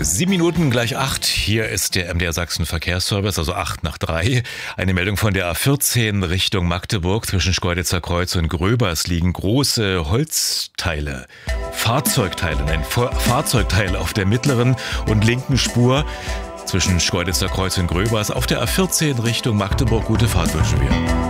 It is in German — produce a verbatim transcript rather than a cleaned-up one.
Sieben Minuten gleich acht. Hier ist der M D R Sachsen Verkehrsservice, also acht nach drei. Eine Meldung von der A vierzehn Richtung Magdeburg. Zwischen Schkeuditzer Kreuz und Gröbers liegen große Holzteile, Fahrzeugteile, nein, Fahrzeugteile auf der mittleren und linken Spur. Zwischen Schkeuditzer Kreuz und Gröbers auf der A vierzehn Richtung Magdeburg. Gute Fahrt wünschen wir.